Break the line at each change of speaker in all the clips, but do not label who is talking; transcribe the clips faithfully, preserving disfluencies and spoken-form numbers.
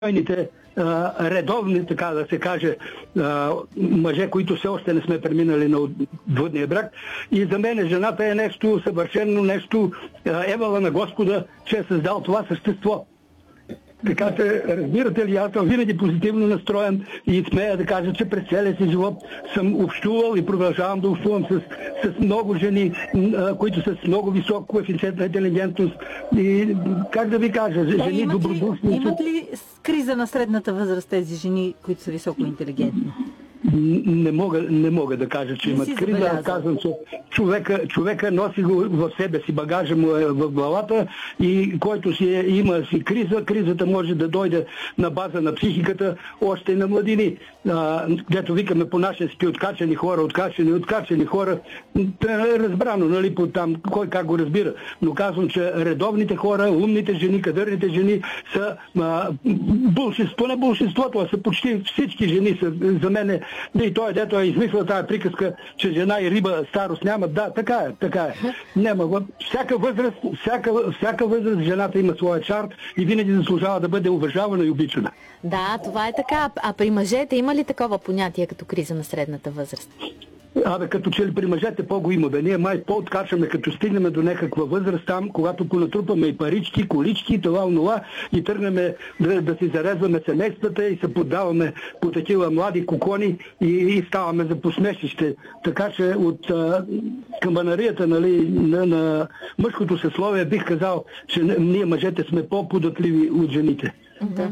спокойните, редовни, така да се каже, мъже, които все още не сме преминали на двудния брак. И за мен жената е нещо съвършено, нещо евала на Господа, че е създал това същество. Така че, разбирате ли, аз съм винаги позитивно настроен и смея да кажа, че през целия си живот съм общувал и продължавам да общувам с, с много жени, които са с много висок коефициент на интелигентност. И как да ви кажа, жени
е, имат
добродушни.
Ли, имат ли криза на средната възраст тези жени, които са високо интелигентни?
Не мога, не мога да кажа, че имат криза. Казвам, че човека, човека носи го в себе си, багажа му е в главата и който си е, има си криза, кризата може да дойде на база на психиката още на младини. А, дето викаме по нашия си откачени хора, откачени, откачени хора, разбрано, нали, по там, кой как го разбира. Но казвам, че редовните хора, умните жени, кадърните жени са а, булшинство, не булшинството, а са почти всички жени са за мен. И той, дето е измислил тази приказка, че жена и риба старост нямат. Да, така е, така е. Няма. Всяка възраст, всяка, всяка възраст жената има своя чар и винаги заслужава да бъде уважавана и обичана.
Да, това е така. А при мъжете има ли такова понятие като криза на средната възраст?
Абе, като че ли при мъжете по-го има, бе. Ние май по-откачаме, като стигнем до някаква възраст там, когато понатрупаме и парички, колички, това, онова, и тръгнем да, да си зарезваме семействата и се поддаваме по такива млади кокони и, и ставаме за посмешище. Така че от а, камбанарията, нали, на, на мъжкото съсловие бих казал, че ние мъжете сме по-податливи от жените.
Да.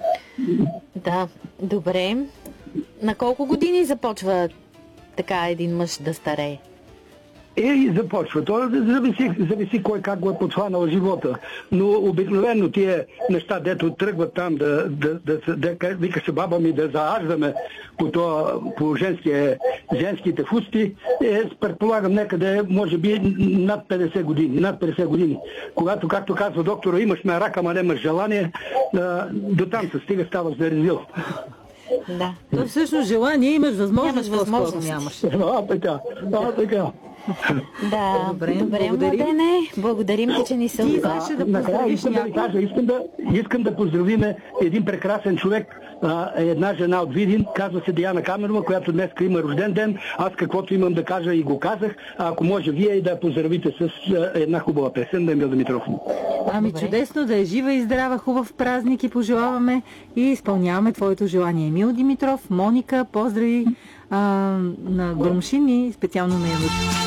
Да, добре. На колко години започва така един мъж да старее?
Е, и започва. То зависи, зависи кой как го е подхванал живота. Но обикновено тия неща, дето тръгват там да, да, да, да, да викаше баба ми да зааждаме по, това, по женские, женските фусти, е, предполагам някъде, може би, над петдесет години. Над петдесет години. Когато, както казва доктора, имаш ме рак, ама нямаш желание, да, до там се стига, ставаш зарезил.
Да. То всъщност желание имаш възможност,
нямаш възможност.
Нямаш.
А, така. А, така.
Да, добре, добре Младене. Благодарим ти, че ни се отзоваш.
Да, накрая искам да ви кажа, искам да, искам да поздравиме един прекрасен човек, а, една жена от Видин, казва се Диана Каменова, която днес има рожден ден. Аз каквото имам да кажа и го казах, а ако може вие и да я поздравите с а, една хубава песен на Емил Димитров.
Ами добре. Чудесно, да е жива и здрава, хубав празник и пожелаваме и изпълняваме твоето желание. Емил Димитров, Моника, поздрави а, на Громшин и специално на Януш.